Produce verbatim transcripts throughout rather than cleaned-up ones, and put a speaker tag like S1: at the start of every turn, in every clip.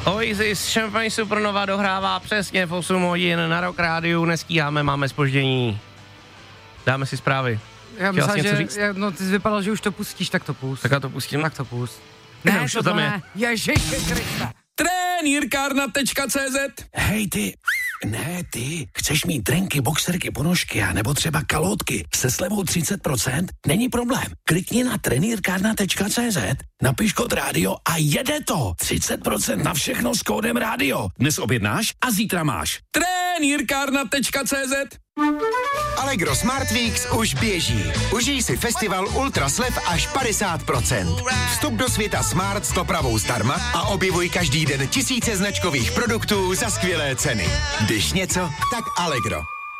S1: Oasis, Champagne Supernova dohrává přesně v osm hodin na Rock Rádiu, nestíháme, máme zpoždění. Dáme si zprávy.
S2: Já myslím, že já, no, ty jsi vypadal, že už to pustíš, tak to pust.
S1: Tak já to pustím.
S2: Tak to pust.
S1: Ne, už to tam je.
S2: Ježiši Krista.
S3: Trenýrkárna tečka cé zet.
S4: Hej ty, ne ty, chceš mít drenky, boxerky, ponožky a nebo třeba kalhotky se slevou třicet procent? Není problém. Klikni na trenýrkárna tečka cé zet, napiš kód rádio a jede to. třicet procent na všechno s kódem rádio. Dnes objednáš a zítra máš.
S3: Trenýrkárna tečka cé zet.
S5: Allegro Smart Weeks už běží. Užij si festival Ultra slev až padesát procent. Vstup do světa Smart s dopravou zdarma a objevuj každý den tisíce značkových produktů za skvělé ceny. Když něco, tak Allegro.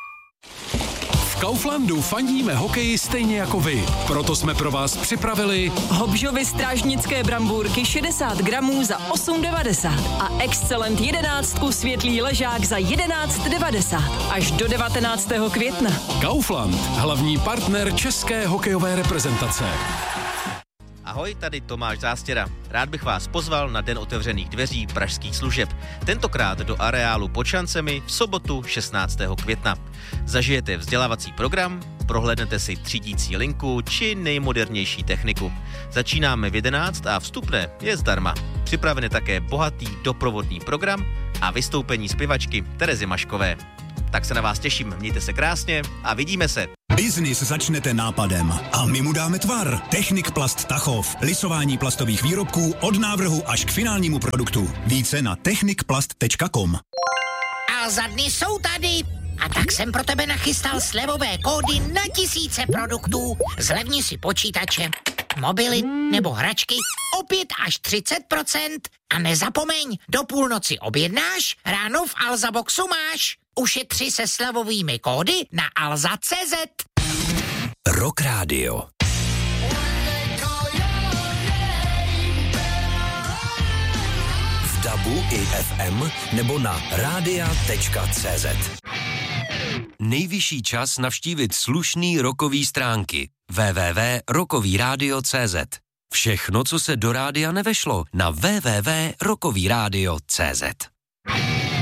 S3: V Kauflandu fandíme hokeji stejně jako vy. Proto jsme pro vás připravili
S6: Hobžovy strážnické brambůrky šedesát gramů za osm devadesát a Excellent jedenáctku světlý ležák za jedenáct devadesát až do devatenáctého května.
S3: Kaufland, hlavní partner české hokejové reprezentace.
S7: Ahoj, tady Tomáš Zástěra. Rád bych vás pozval na Den otevřených dveří pražských služeb. Tentokrát do areálu pod šancemi v sobotu šestnáctého května. Zažijete vzdělávací program, prohlédnete si třídící linku či nejmodernější techniku. Začínáme v jedenáct a vstupné je zdarma. Připraven je také bohatý doprovodný program a vystoupení zpěvačky Terezy Maškové. Tak se na vás těším, mějte se krásně a vidíme se.
S8: Biznis začnete nápadem a my mu dáme tvar. Technik Plast Tachov. Lisování plastových výrobků od návrhu až k finálnímu produktu. Více na technik plast tečka com.
S9: A za dny jsou tady. A tak jsem pro tebe nachystal slevové kódy na tisíce produktů. Zlevni si počítače, mobily nebo hračky o pět až třicet procent. A nezapomeň, do půlnoci objednáš, ráno v Alza Boxu máš. Ušetři se slevovými kódy na alza tečka cé zet.
S4: Rock Rádio. V dabu i ef em nebo na rádia tečka cé zet. Nejvyšší čas navštívit slušný rockový stránky w w w tečka rockový rádio tečka cé zet. Všechno, co se do rádia nevešlo, na w w w tečka rockový rádio tečka cé zet.